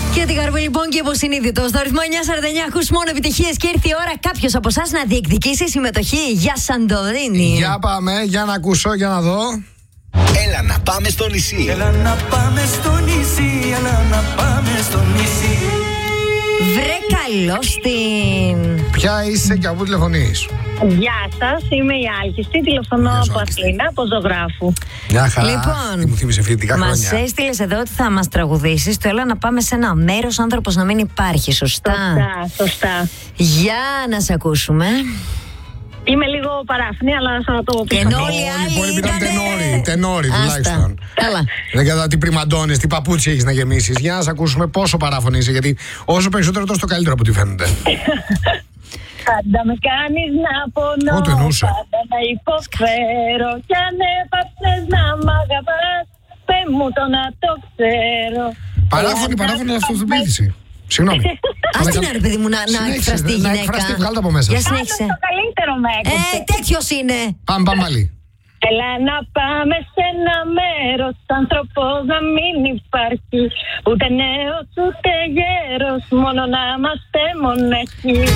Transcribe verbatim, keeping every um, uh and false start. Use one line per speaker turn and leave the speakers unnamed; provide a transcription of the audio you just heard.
Και την καρβή λοιπόν και υποσυνείδητο. Στο ρυθμό εννιά σαράντα εννιά ακούς μόνο επιτυχίες και ήρθε η ώρα κάποιος από εσάς να διεκδικήσει συμμετοχή για Σαντορίνη.
Για πάμε, για να ακούσω, για να δω.
Έλα να πάμε στο νησί.
Έλα να πάμε στο νησί, έλα να πάμε στο νησί.
Βρε καλό στην...
Ποια είσαι και από πού τηλεφωνείς?
Γεια σας, είμαι η Άλκηστη, τηλεφωνώ
Γεια σου,
από
Άλκηστη.
Αθήνα, από Ζωγράφου.
Μια χαρά.
Λοιπόν,
Τι μου θύμισε φοιτητικά
μας
χρόνια.
έστειλες εδώ ότι θα μας τραγουδήσεις. Το έλα να πάμε σε ένα μέρος, άνθρωπος να μην υπάρχει. Σωστά.
Σωστά, σωστά.
Για να σε ακούσουμε.
Είμαι λίγο παράφνη, αλλά θα το πει.
Ενώ
Όλοι
όλοι οι
οι
άλλοι
υπόλοιποι ήταν
ήτανε-
τενόροι, τενόροι
Άστα.
τουλάχιστον.
Καλά.
Δεν κατά τι πριμαντώνες, τι παπούτσι έχεις να γεμίσεις. Για να σε ακούσουμε πόσο παράφωνη είσαι, γιατί όσο περισσότερο τόσο το καλύτερο από ό,τι φαίνεται.
Πάντα με κάνεις να πονώ,
Ό, το εννοούσε.
πάντα να υποφέρω. Κι αν έπαψες να μ' αγαπάς, πες μου το να το ξέρω.
Παράφωνη,
Έλα να
παράφωνη
πάμε-
αυτοθυμίδηση. Συγγνώμη.
Ας την ρε παιδί μου να, να
Συνέχισε,
εκφραστεί η
να
γυναίκα.
εκφραστεί, βγάλ' το από μέσα.
Για
Πάντα
συνέχισε.
στο καλύτερο με
Ε,
έκοψε.
τέτοιος είναι.
Πάμε, πάμε πάλι.
Έλα να πάμε σε ένα μέρος, άνθρωπος να μην υπάρχει. Ούτε νέος ούτε γέρος, μόνο να είμαστε μοναχοί.